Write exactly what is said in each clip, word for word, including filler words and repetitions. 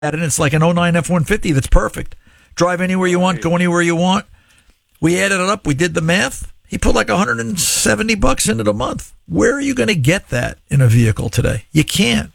and it's like an oh nine F one fifty that's perfect. Drive anywhere you want, go anywhere you want. We added it up. We did the math. He put like one hundred seventy bucks into the month. Where are you going to get that in a vehicle today? You can't.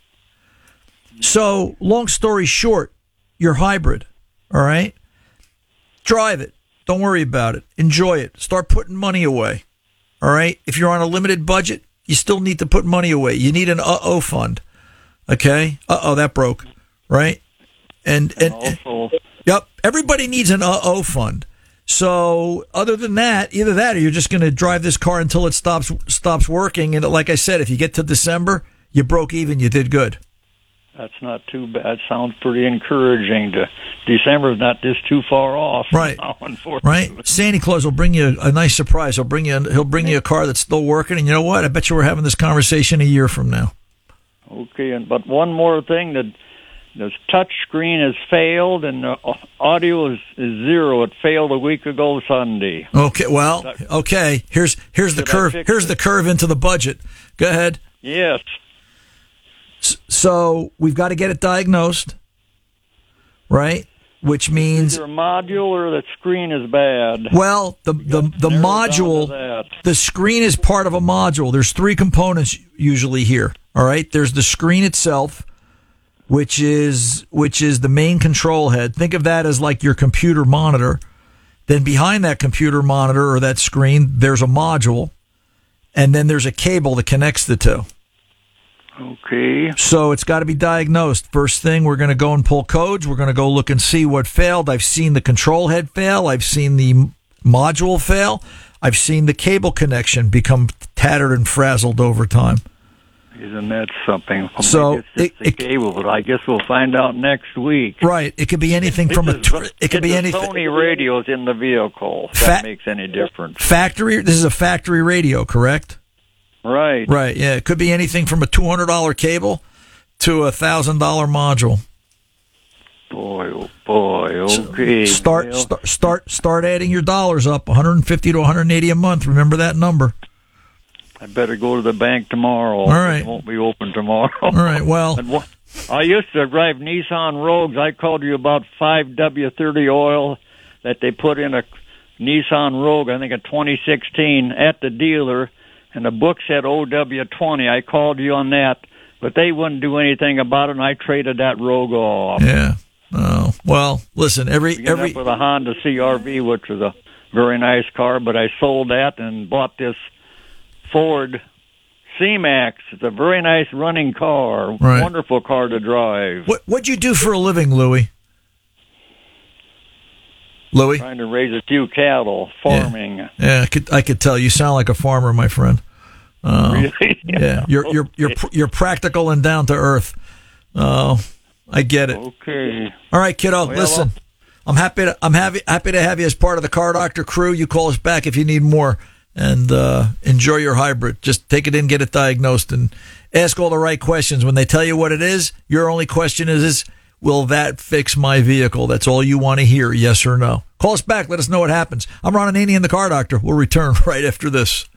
So, long story short, your hybrid, all right? Drive it. Don't worry about it. Enjoy it. Start putting money away, all right? If you're on a limited budget, you still need to put money away. You need an uh-oh fund, okay? Uh-oh, that broke, right? And, and, and also, yep, everybody needs an uh-oh fund. So other than that, either that or you're just going to drive this car until it stops stops working. And like I said, if you get to December, you broke even, you did good. that's not too bad. Sounds pretty encouraging. To December's not just too far off. Right. Now, unfortunately. Right. Santa Claus will bring you a nice surprise. He'll bring you he'll bring you a car that's still working. And you know what? I bet you we're having this conversation a year from now. Okay, and but one more thing, that the touch screen has failed and the audio is, is zero. It failed a week ago Sunday. Okay, well, okay. Here's here's the Should I curve. fix Here's it? the curve into the budget. Go ahead. Yes. S- So we've got to get it diagnosed, right? Which means, Either a module or the screen is bad. well, the the the Narrow it down to module, that. the screen is part of a module. There's three components usually here. All right. There's the screen itself, which is which is the main control head. Think of that as like your computer monitor. Then behind that computer monitor or that screen, there's a module, and then there's a cable that connects the two. Okay. So it's got to be diagnosed. First thing, we're going to go and pull codes. We're going to go look and see what failed. I've seen the control head fail. I've seen the m- module fail. I've seen the cable connection become tattered and frazzled over time. Isn't that something? Well, So, I guess it's it- the it- cable, but I guess we'll find out next week. Right. It could be anything from a. It's Tr- it could it's be a anything. Sony radios in the vehicle. If Fa- that makes any difference. Factory. This is a factory radio, correct? Right. Right. Yeah. It could be anything from a two hundred dollar cable to a thousand dollar module. Boy, oh boy. Okay. Start, Well, start, start, start adding your dollars up. one hundred fifty to one hundred eighty a month. Remember that number. I better go to the bank tomorrow. All right. It won't be open tomorrow. All right. Well, And wha- I used to drive Nissan Rogues. I called you about five W thirty oil that they put in a Nissan Rogue, I think a twenty sixteen, at the dealer, and the book said O W twenty. I called you on that, but they wouldn't do anything about it, and I traded that Rogue off. yeah. Oh, well, listen, every, We ended every, up with a Honda C R V, which was a very nice car, but I sold that and bought this Ford C-Max. It's a very nice running car. Right. Wonderful car to drive. what, what'd you do for a living, Louie? Louie? Trying to raise a few cattle, farming. Yeah, I could, I could tell. You sound like a farmer, my friend. Uh, Really? yeah, you're, you're, you're, pr- you're practical and down to earth. Oh, I get it. Okay. All right, kiddo. Well, listen, I'm happy. To, I'm happy happy to have you as part of the Car Doctor crew. You call us back if you need more, and uh, enjoy your hybrid. Just take it in, get it diagnosed, and ask all the right questions. When they tell you what it is, your only question is, is will that fix my vehicle? That's all you want to hear, yes or no. Call us back. Let us know what happens. I'm Ron Ananian, the Car Doctor. We'll return right after this.